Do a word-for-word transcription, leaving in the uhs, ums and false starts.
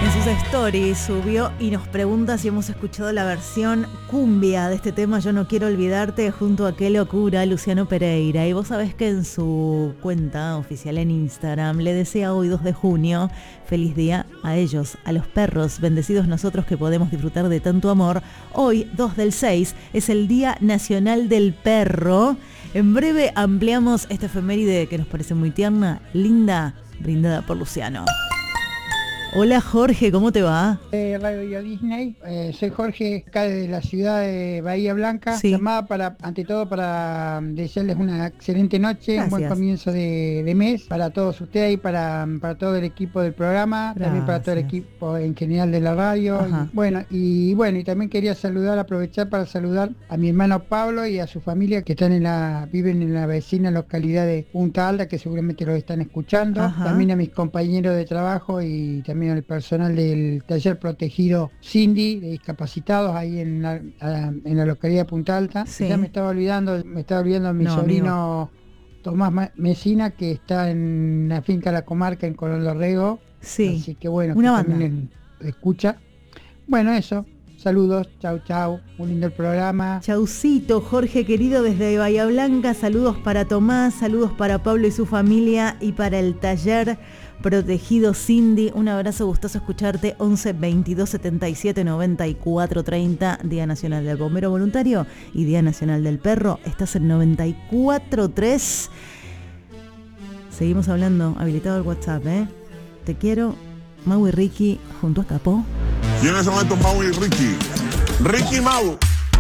En sus stories subió y nos pregunta si hemos escuchado la versión cumbia de este tema Yo no quiero olvidarte junto a Qué locura, Luciano Pereira. Y vos sabés que en su cuenta oficial en Instagram le desea hoy dos de junio feliz día a ellos, a los perros, bendecidos nosotros que podemos disfrutar de tanto amor. Hoy, dos del seis, es el Día Nacional del Perro. En breve ampliamos esta efeméride que nos parece muy tierna, linda, brindada por Luciano. Hola Jorge, ¿cómo te va? Eh, Radio Disney, eh, soy Jorge, acá de la ciudad de Bahía Blanca, sí. Llamada para, ante todo para desearles una excelente noche, Gracias. Un buen comienzo de, de mes para todos ustedes y para, para todo el equipo del programa, Gracias. También para todo el equipo en general de la radio. Y, bueno, y bueno, y también quería saludar, aprovechar para saludar a mi hermano Pablo y a su familia que están en la, viven en la vecina localidad de Punta Alta, que seguramente lo están escuchando. Ajá. También a mis compañeros de trabajo y también el personal del taller protegido Cindy de discapacitados ahí en la, en la localidad de Punta Alta. Sí. Ya me estaba olvidando, me estaba olvidando a mi no, sobrino amigo. Tomás Mesina, que está en la finca La Comarca en Colón Lorrego. Sí. Así que bueno, una que banda. También escucha. Bueno, eso. Saludos, chau chau, un lindo el programa. Chaucito, Jorge querido desde Bahía Blanca, saludos para Tomás, saludos para Pablo y su familia y para el taller protegido Cindy. Un abrazo, gustoso escucharte. Once veintidós setenta y siete noventa y cuatro treinta, Día Nacional del Bombero Voluntario y Día Nacional del Perro. Estás en noventa y cuatro tres. Seguimos hablando, habilitado el WhatsApp, ¿eh? Te quiero, Mau y Ricky junto a Capó. Y en ese momento Mau y Ricky. Ricky Mau.